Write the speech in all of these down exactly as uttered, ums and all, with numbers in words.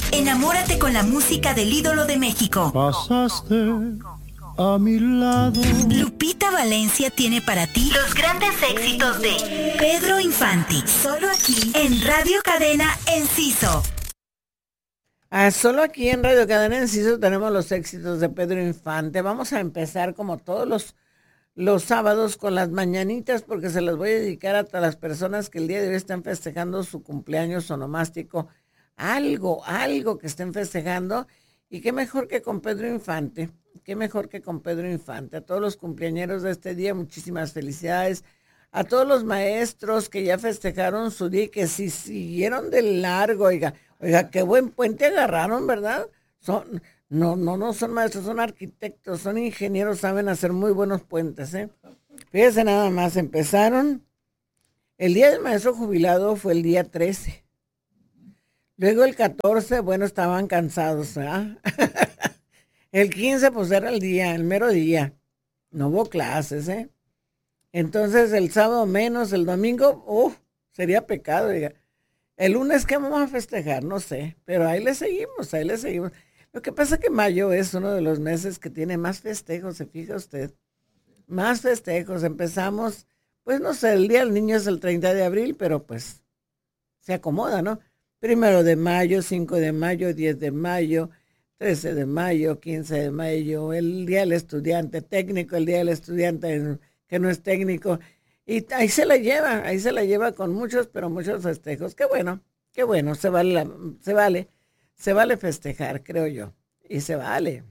Enamórate con la música del ídolo de México. Pasaste a mi lado. Lupita Valencia tiene para ti los grandes éxitos de Pedro Infante. Solo aquí en Radio Cadena Enciso. Ah, solo aquí en Radio Cadena Enciso tenemos los éxitos de Pedro Infante. Vamos a empezar como todos los, los sábados con las mañanitas porque se las voy a dedicar a todas las personas que el día de hoy están festejando su cumpleaños onomástico. Algo, algo que estén festejando. Y qué mejor que con Pedro Infante. Qué mejor que con Pedro Infante. A todos los cumpleañeros de este día, muchísimas felicidades. A todos los maestros que ya festejaron su día y que si siguieron de largo, oiga, oiga, qué buen puente agarraron, ¿verdad? Son, no, no, no son maestros, son arquitectos, son ingenieros, saben hacer muy buenos puentes, ¿eh? Fíjense nada más, empezaron, el día del maestro jubilado fue el día trece. Luego el catorce, bueno, estaban cansados, ¿verdad? El quince, pues era el día, el mero día. No hubo clases, ¿eh? Entonces el sábado menos, el domingo, uff, sería pecado, diga. El lunes, ¿qué vamos a festejar? No sé, pero ahí le seguimos, ahí le seguimos. Lo que pasa es que mayo es uno de los meses que tiene más festejos, se fija usted. Más festejos, empezamos, pues no sé, el Día del Niño es el treinta de abril, pero pues se acomoda, ¿no? Primero de mayo, cinco de mayo, diez de mayo, trece de mayo, quince de mayo, el Día del Estudiante técnico, el Día del Estudiante que no es técnico, y ahí se la lleva, ahí se la lleva con muchos, pero muchos festejos. Qué bueno, qué bueno, se vale, la, se vale, se vale festejar, creo yo, y se vale.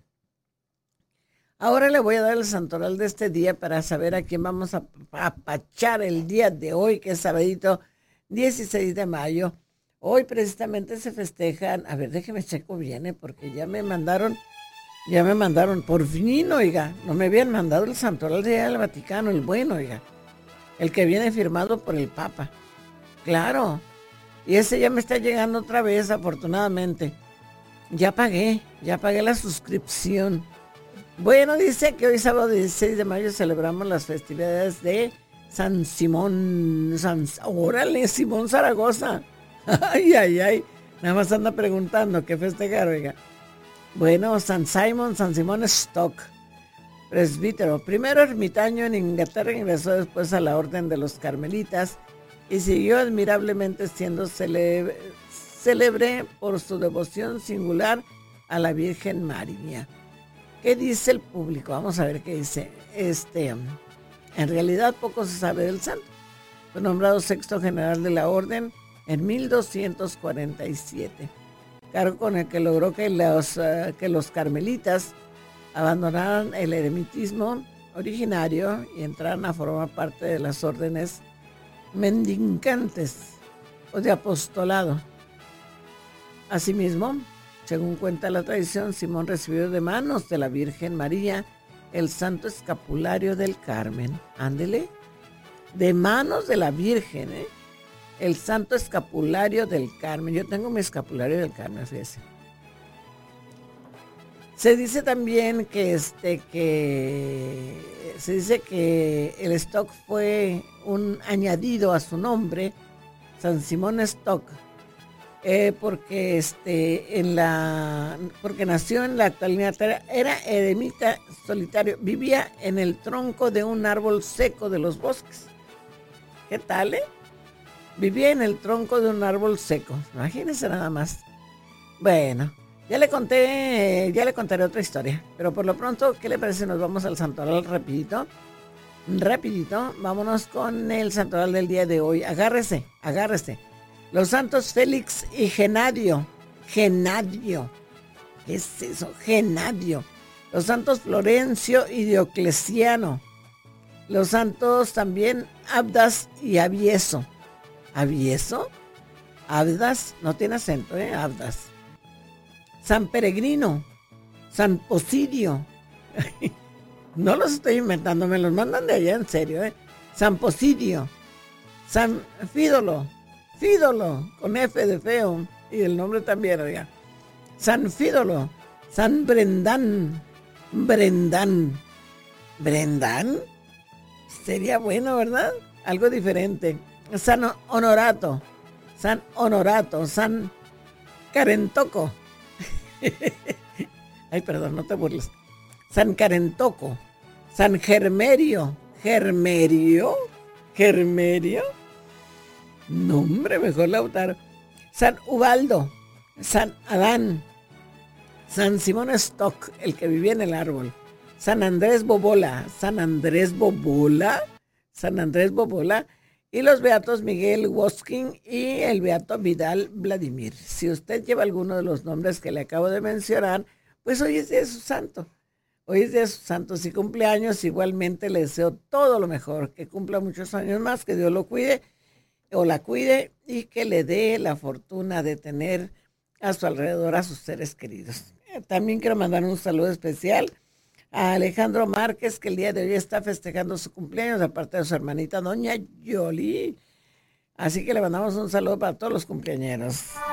Ahora le voy a dar el santoral de este día para saber a quién vamos a apachar el día de hoy, que es sabadito dieciséis de mayo. Hoy precisamente se festejan, a ver, déjeme checo bien, ¿eh? Porque ya me mandaron, ya me mandaron, por fin, oiga, no me habían mandado el santoral del Vaticano, el bueno, oiga, el que viene firmado por el Papa. Claro, y ese ya me está llegando otra vez, afortunadamente. Ya pagué, ya pagué la suscripción. Bueno, dice que hoy sábado dieciséis de mayo celebramos las festividades de San Simón, San, órale, Simón Zaragoza. Ay, ay, ay, nada más anda preguntando qué festejar, oiga. Bueno, San Simon, San Simón Stock, presbítero, primero ermitaño en Inglaterra, ingresó después a la orden de los carmelitas y siguió admirablemente siendo célebre, célebre por su devoción singular a la Virgen María. ¿Qué dice el público? Vamos a ver qué dice. Este, en realidad poco se sabe del santo. Fue nombrado sexto general de la orden en mil doscientos cuarenta y siete, cargo con el que logró que los, uh, que los carmelitas abandonaran el eremitismo originario y entraran a formar parte de las órdenes mendicantes o de apostolado. Asimismo, según cuenta la tradición, Simón recibió de manos de la Virgen María el santo escapulario del Carmen. Ándele, de manos de la Virgen, ¿eh? El santo escapulario del Carmen. Yo tengo mi escapulario del Carmen, fíjese. Se dice también que este que se dice que el Stock fue un añadido a su nombre, San Simón Stock, eh, porque este en la porque nació en la actualidad, era, era eremita solitario, vivía en el tronco de un árbol seco de los bosques. ¿Qué tal, eh? Vivía en el tronco de un árbol seco. Imagínense nada más. Bueno, ya le conté, ya le contaré otra historia. Pero por lo pronto, ¿qué le parece? Nos vamos al santoral rapidito. Rapidito, vámonos con el santoral del día de hoy. Agárrese, agárrese. Los santos Félix y Genadio. Genadio. ¿Qué es eso? Genadio. Los santos Florencio y Diocleciano. Los santos también Abdas y Avieso. ¿Avieso? Abdas, no tiene acento, ¿eh? Abdas. San Peregrino, San Posidio. No los estoy inventando, me los mandan de allá en serio, ¿eh? San Posidio, San Fídolo, Fídolo, con F de feo, y el nombre también, oiga. San Fídolo, San Brendan, Brendan, Brendan, sería bueno, ¿verdad? Algo diferente. San Honorato, San Honorato, San Carentoco, Ay, perdón, no te burles. San Carentoco, San Germerio, Germerio, Germerio. No, hombre, mejor Lautaro. San Ubaldo, San Adán, San Simón Stock, el que vivía en el árbol, San Andrés Bobola, San Andrés Bobola, San Andrés Bobola, y los beatos Miguel Woskin y el beato Vidal Vladimir. Si usted lleva alguno de los nombres que le acabo de mencionar, pues hoy es día de su santo. Hoy es día de su santo. Si cumple años, igualmente le deseo todo lo mejor, que cumpla muchos años más, que Dios lo cuide o la cuide y que le dé la fortuna de tener a su alrededor a sus seres queridos. También quiero mandar un saludo especial a Alejandro Márquez, que el día de hoy está festejando su cumpleaños, aparte de su hermanita doña Yoli. Así que le mandamos un saludo para todos los cumpleañeros.